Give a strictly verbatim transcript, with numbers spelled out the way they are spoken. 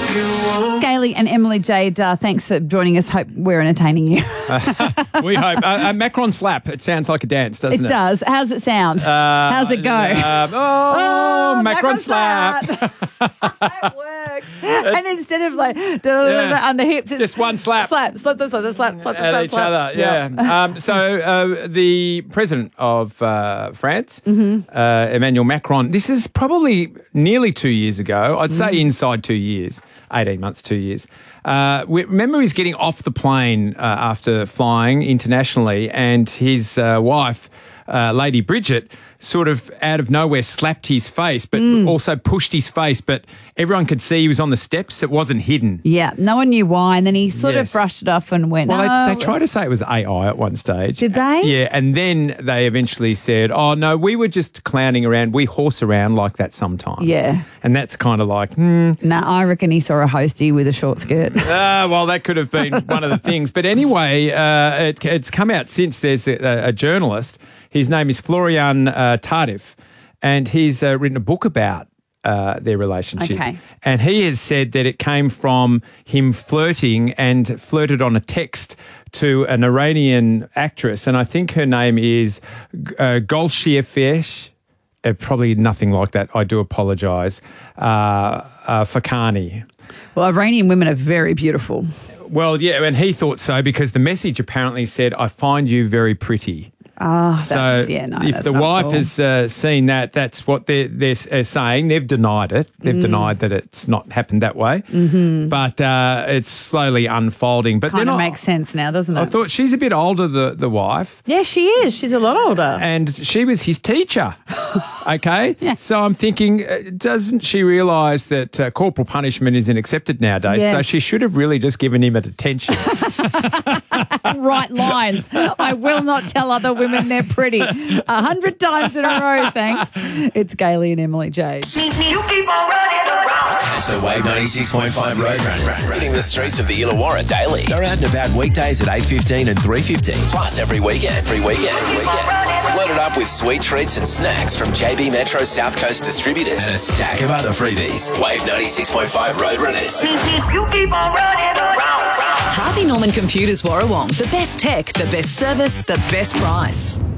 Gailey and Emily Jade, uh, thanks for joining us. Hope we're entertaining you. We hope. Uh, a Macron slap. It sounds like a dance, doesn't It it? does. How's it sound? Uh, How's it go? Uh, oh, Oh, Macron, Macron slap. it works. And instead of like yeah. on the hips, it's just one slap. Slap, slap, slap, slap, slap, slap, At slap, each slap. other, yeah. yeah. um, so uh, the president of uh, France, mm-hmm. uh, Emmanuel Macron, this is probably nearly two years ago. I'd say mm. inside two years, eighteen months, two years. Uh, we, remember he's getting off the plane uh, after flying internationally, and his uh, wife, uh, Lady Bridget, sort of out of nowhere slapped his face, but mm. also pushed his face, but everyone could see he was on the steps. It wasn't hidden. Yeah, no one knew why, and then he sort yes. of brushed it off and went, Well, oh. they, they tried to say it was A I at one stage. Did they? Yeah, and then they eventually said, oh, no, we were just clowning around. We horse around like that sometimes. Yeah. And that's kind of like, hmm. No, nah, I reckon he saw a hostie with a short skirt. Uh, well, that could have been one of the things. But anyway, uh, it, it's come out since. There's a, a journalist. His name is Florian uh, Tardif, and he's uh, written a book about uh, their relationship. Okay. And he has said that it came from him flirting and flirted on a text to an Iranian actress, and I think her name is uh, Golshiya Fesh. Uh, probably nothing like that. I do apologise. Uh, uh, Fakani. Well, Iranian women are very beautiful. Well, yeah, and he thought so because the message apparently said, I find you very pretty. Ah, so that's, yeah, no, if that's the not wife cool. has uh, seen that, that's what they're, they're uh, saying. They've denied it. They've Mm. denied that it's not happened that way. Mm-hmm. But uh, it's slowly unfolding. But Kind of not, makes sense now, doesn't it? I thought she's a bit older, the, the wife. Yeah, she is. She's a lot older. And she was his teacher, okay? Yeah. So I'm thinking, uh, doesn't she realise that uh, corporal punishment isn't accepted nowadays? Yes. So she should have really just given him a detention. Right lines. I will not tell other women they're pretty. A hundred times in a row, thanks. It's Gailey and Emily Jade. You keep on running around. Catch the Wave ninety-six point five Roadrunners hitting the streets of the Illawarra daily. They're out and about weekdays at eight fifteen and three fifteen. Plus every weekend, every weekend, every weekend. Load it up with sweet treats and snacks from J B Metro South Coast Distributors and a stack of other freebies. Wave ninety-six point five Roadrunners. You keep on running around. Harvey Norman Computers Warrawong. The best tech, the best service, the best price.